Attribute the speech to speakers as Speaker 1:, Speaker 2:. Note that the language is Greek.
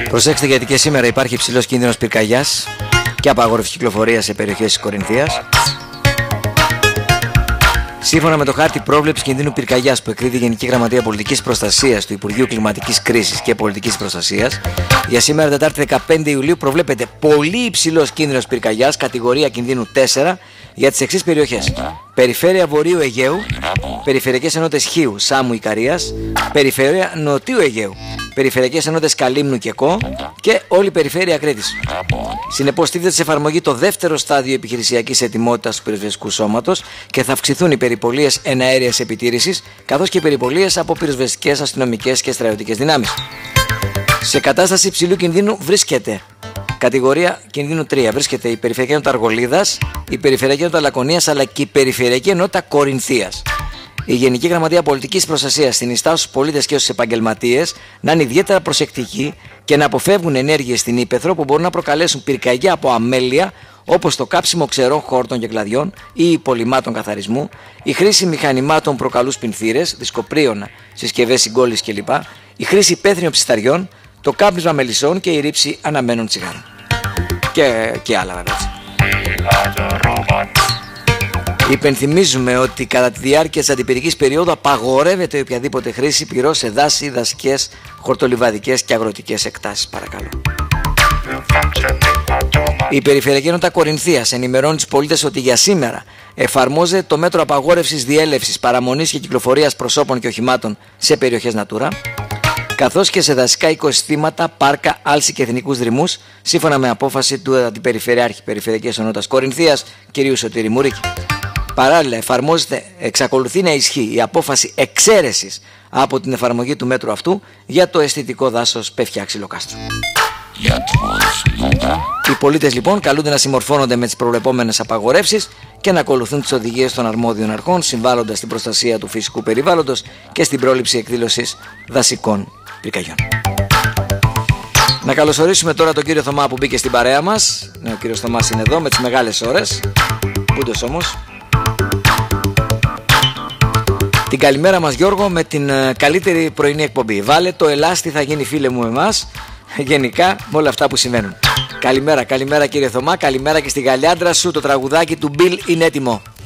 Speaker 1: Προσέξτε, γιατί και σήμερα υπάρχει υψηλός κίνδυνος πυρκαγιάς και απαγόρευση κυκλοφορίας σε περιοχές της Κορινθίας. Σύμφωνα με το χάρτη πρόβλεψης κινδύνου πυρκαγιάς που εκδίδει η Γενική Γραμματεία Πολιτικής Προστασίας του Υπουργείου Κλιματικής Κρίσης και Πολιτικής Προστασίας, για σήμερα Τετάρτη 15 Ιουλίου προβλέπεται πολύ υψηλός κίνδυνος πυρκαγιάς, κατηγορία κινδύνου 4, για τις εξής περιοχές: περιφέρεια Βορείου Αιγαίου, περιφερειακές ενότητες Χίου, Σάμου, Ικαρίας, περιφέρεια Νοτιού Αιγαίου, περιφερειακές ενότητες Καλύμνου και Κο και όλη η περιφέρεια Κρήτης. Συνεπώς, τίθεται σε εφαρμογή το δεύτερο στάδιο επιχειρησιακής ετοιμότητας του πυροσβεστικού σώματος και θα αυξηθούν οι περιπολίες εναέριας επιτήρησης, καθώς και οι περιπολίες από πυροσβεστικές, αστυνομικές και στρατιωτικές δυνάμεις. Σε κατάσταση υψηλού κινδύνου βρίσκεται κατηγορία κινδύνου 3. Βρίσκεται η περιφερειακή ενότητα Αργολίδας, η περιφερειακή ενότητα Λακωνίας αλλά και η περιφερειακή ενότητα Κορινθίας. Η Γενική Γραμματεία Πολιτικής Προστασίας συνιστά στους πολίτες και στους επαγγελματίες να είναι ιδιαίτερα προσεκτικοί και να αποφεύγουν ενέργειες στην ύπαιθρο που μπορούν να προκαλέσουν πυρκαγιά από αμέλεια, όπως το κάψιμο ξερών χόρτων και κλαδιών ή υπολειμμάτων καθαρισμού, η χρήση μηχανημάτων προκαλούς πινθύρες, δισκοπρίωνα, συσκευές συγκόλλησης κλπ., η χρήση υπαίθριων ψισταριών, το κάπνισμα μελισσών και η ρήψη αναμένων τσιγάρων. Και άλλα βέβαια. Υπενθυμίζουμε ότι κατά τη διάρκεια της αντιπυρικής περίοδου απαγορεύεται οποιαδήποτε χρήση πυρός σε δάση, δασικές, χορτολιβαδικές και αγροτικές εκτάσεις. Παρακαλώ. Η Περιφερειακή Ενότητα Κορινθίας ενημερώνει τους πολίτες ότι για σήμερα εφαρμόζεται το μέτρο απαγόρευσης διέλευσης, παραμονής και κυκλοφορίας προσώπων και οχημάτων σε περιοχές Natura, καθώς και σε δασικά οικοσυστήματα, πάρκα, άλση και εθνικούς δρυμούς, σύμφωνα με απόφαση του Αντιπεριφερειάρχη Περιφερειακής Ενότητας Κορινθίας, κ. Σωτήρη Μουρίκη. Παράλληλα, εξακολουθεί να ισχύει η απόφαση εξαίρεσης από την εφαρμογή του μέτρου αυτού για το αισθητικό δάσος Πεφιά Ξυλοκάστρου. Οι πολίτες λοιπόν καλούνται να συμμορφώνονται με τις προβλεπόμενες απαγορεύσεις και να ακολουθούν τις οδηγίες των αρμόδιων αρχών, συμβάλλοντας στην προστασία του φυσικού περιβάλλοντος και στην πρόληψη εκδήλωσης δασικών πυρκαγιών. Να καλωσορίσουμε τώρα τον κύριο Θωμά που μπήκε στην παρέα μας. Ναι, ο κύριος Θωμάς είναι εδώ με τις μεγάλες ώρες. Πούντος όμως. Την καλημέρα μας, Γιώργο, με την καλύτερη πρωινή εκπομπή. Βάλε το «Ελλάς τι θα γίνει, φίλε μου», εμάς, γενικά με όλα αυτά που συμβαίνουν. Καλημέρα, καλημέρα κύριε Θωμά, καλημέρα και στη Γαλιάντρα σου. Το τραγουδάκι του Μπιλ είναι έτοιμο.